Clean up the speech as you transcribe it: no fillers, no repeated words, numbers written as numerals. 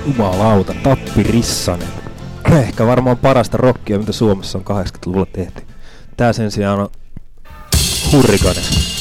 Jumalauta, Tappi Rissanen. Ehkä varmaan parasta rockia, mitä Suomessa on 80-luvulla tehty. Tää sen sijaan on Hurrikanes.